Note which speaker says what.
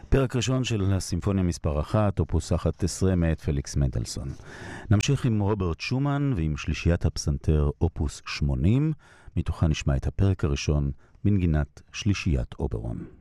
Speaker 1: פרק ראשון של הסימפוניה מספר 1, אופוס 11 מאת פליקס מנדלסון. נמשיך עם רוברט שומן ועם שלישיית הפסנתר אופוס 80, מתוכה נשמע את הפרק הראשון מנגינת שלישיית אוברון.